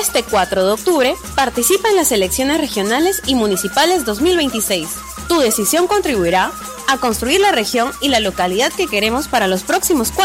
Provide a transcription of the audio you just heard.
Este 4 de octubre, participa en las elecciones regionales y municipales 2026. Tu decisión contribuirá a construir la región y la localidad que queremos para los próximos 4